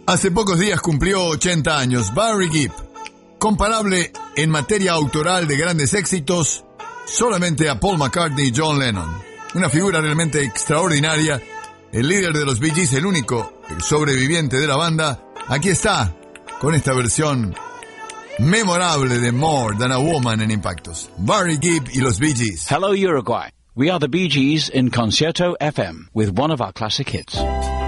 Hace pocos días cumplió 80 años Barry Gibb, comparable en materia autoral de grandes éxitos solamente a Paul McCartney y John Lennon. Una figura realmente extraordinaria, el líder de los Bee Gees, el único sobreviviente de la banda. Aquí está, con esta versión memorable de More Than a Woman en Impactos. Barry Gibb y los Bee Gees. Hello, Uruguay. We are the Bee Gees in Concierto FM with one of our classic hits.